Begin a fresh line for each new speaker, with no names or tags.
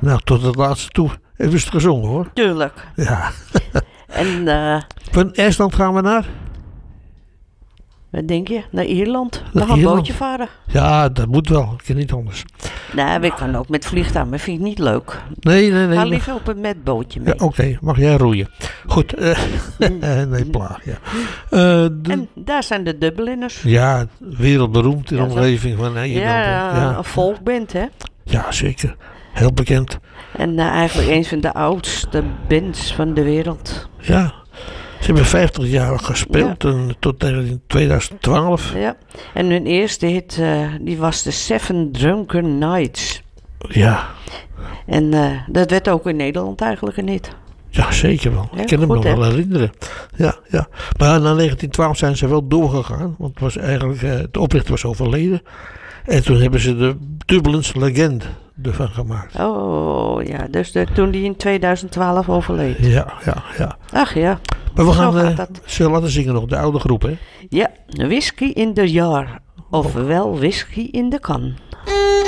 Nou, tot het laatste toe hebben ze het gezongen, hoor.
Tuurlijk.
Ja.
En
Van Estland gaan we naar?
wat denk je? Naar Ierland. We
Naar
gaan een
Ierland?
bootje varen.
Ja, dat moet wel. Ik kan niet anders.
Nee, we kunnen ook met vliegtuig, maar vind ik niet leuk.
Nee.
Ga liever op een metbootje mee.
Ja, Oké, mag jij roeien. Goed. Nee, plaag, ja.
En daar zijn de Dubliners.
Ja, wereldberoemd in de
Ja, zo.
omgeving van Ierland.
Ja, een volkband, hè.
Ja, zeker. Heel bekend.
En eigenlijk een van de oudste bands van de wereld.
Ja. Ze hebben 50 jaar gespeeld tot in 2012.
Ja. En hun eerste hit, die was de Seven Drunken Nights.
Ja.
En dat werd ook in Nederland eigenlijk een hit.
Ja, zeker wel.
Ja,
Ik kan hem
goed,
nog
hè?
wel herinneren. Ja. Maar na 1912 zijn ze wel doorgegaan. Want het was eigenlijk, de oprichter was overleden. En toen hebben ze de Dublins Legend ervan gemaakt.
Oh ja, dus toen die in 2012 overleed.
Ja.
Ach ja.
Maar we
Zo
gaan
gaat dat.
ze laten zingen nog, de oude groep, hè?
Ja, whisky in de jar. Ofwel whisky in de kan.